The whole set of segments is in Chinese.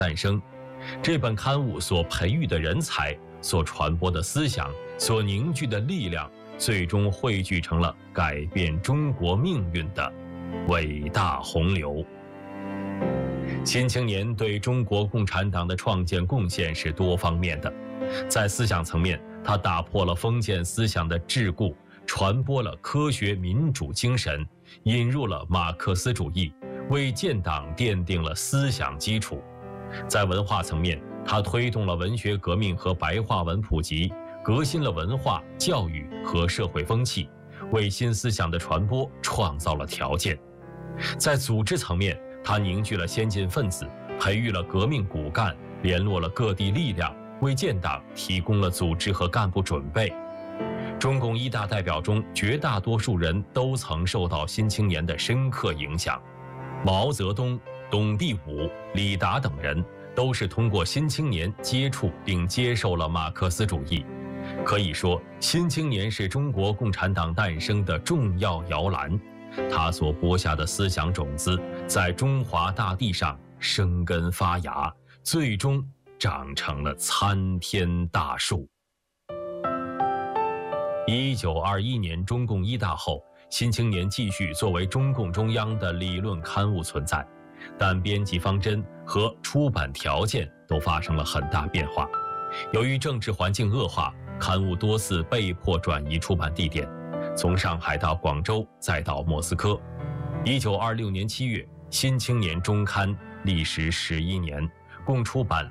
诞生。这本刊物所培育的人才、所传播的思想、所凝聚的力量，最终汇聚成了改变中国命运的伟大洪流。新青年对中国共产党的创建贡献是多方面的。在思想层面，他打破了封建思想的桎梏，传播了科学民主精神，引入了马克思主义，为建党奠定了思想基础。在文化层面，他推动了文学革命和白话文普及，革新了文化、教育和社会风气，为新思想的传播创造了条件。在组织层面，他凝聚了先进分子，培育了革命骨干，联络了各地力量，为建党提供了组织和干部准备。中共一大代表中，绝大多数人都曾受到新青年的深刻影响。毛泽东、董必武、李达等人都是通过新青年接触并接受了马克思主义。可以说，新青年是中国共产党诞生的重要摇篮，他所播下的思想种子在中华大地上生根发芽，最终长成了参天大树。1921年中共一大后，新青年继续作为中共中央的理论刊物存在，但编辑方针和出版条件都发生了很大变化。由于政治环境恶化，刊物多次被迫转移出版地点，从上海到广州，再到莫斯科。1926年7月，新青年中刊历时11年，共出版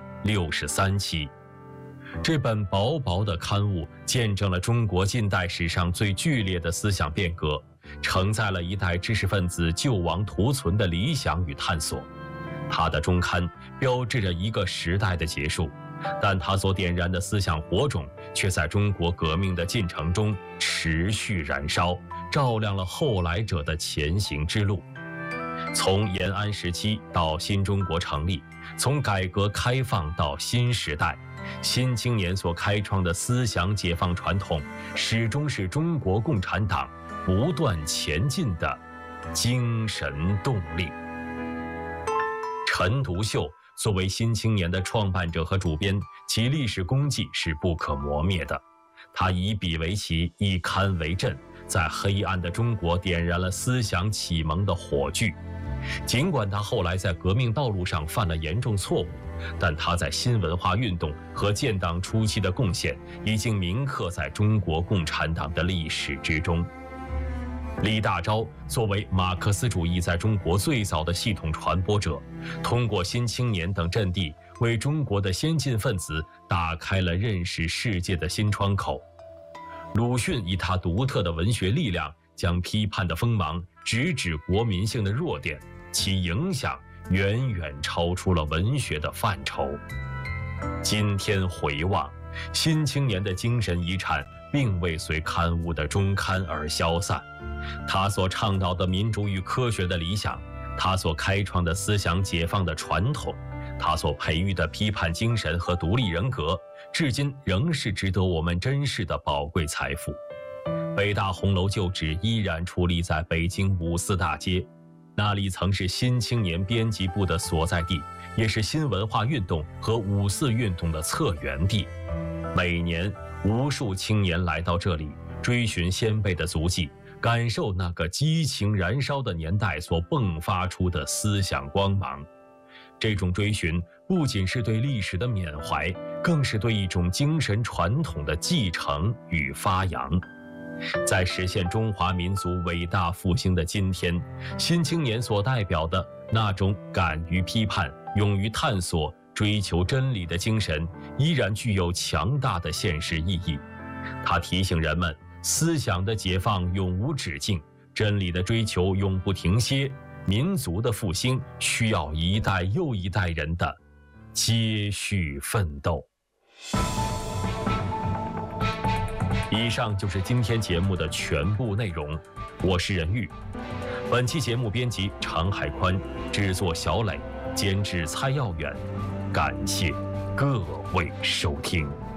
63期。这本薄薄的刊物见证了中国近代史上最剧烈的思想变革，承载了一代知识分子救亡图存的理想与探索。它的中刊标志着一个时代的结束，但它所点燃的思想火种却在中国革命的进程中持续燃烧，照亮了后来者的前行之路。从延安时期到新中国成立，从改革开放到新时代，新青年所开创的思想解放传统，始终是中国共产党不断前进的精神动力。陈独秀作为新青年的创办者和主编，其历史功绩是不可磨灭的。他以笔为旗，以刊为阵，在黑暗的中国点燃了思想启蒙的火炬。尽管他后来在革命道路上犯了严重错误，但他在新文化运动和建党初期的贡献已经铭刻在中国共产党的历史之中。李大钊作为马克思主义在中国最早的系统传播者，通过新青年等阵地，为中国的先进分子打开了认识世界的新窗口。鲁迅以他独特的文学力量，将批判的锋芒直指国民性的弱点，其影响远远超出了文学的范畴。今天回望，新青年的精神遗产并未随刊物的中刊而消散，他所倡导的民主与科学的理想，他所开创的思想解放的传统，他所培育的批判精神和独立人格，至今仍是值得我们珍视的宝贵财富。北大红楼旧址依然矗立在北京五四大街，那里曾是新青年编辑部的所在地，也是新文化运动和五四运动的策源地。每年无数青年来到这里，追寻先辈的足迹，感受那个激情燃烧的年代所迸发出的思想光芒。这种追寻不仅是对历史的缅怀，更是对一种精神传统的继承与发扬。在实现中华民族伟大复兴的今天，新青年所代表的那种敢于批判、勇于探索、追求真理的精神，依然具有强大的现实意义。它提醒人们，思想的解放永无止境，真理的追求永不停歇，民族的复兴需要一代又一代人的接续奋斗。以上就是今天节目的全部内容，我是任玉。本期节目编辑常海宽，制作小磊，监制蔡耀远。感谢各位收听。